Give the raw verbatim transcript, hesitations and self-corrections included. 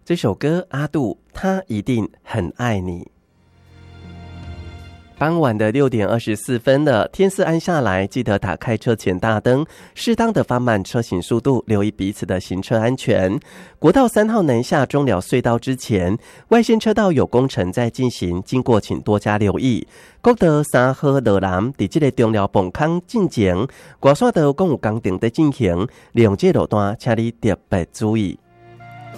这首歌阿杜他一定很爱你。傍晚的六点二十四分了，天色暗下来，记得打开车前大灯，适当的放慢车行速度，留意彼此的行车安全。国道三号南下中寮隧道之前，外线车道有工程在进行，经过请多加留意。国道三号路南在这个中寮崩坑进前，外线道共有工程在进行，利用这路段，请你特别注意。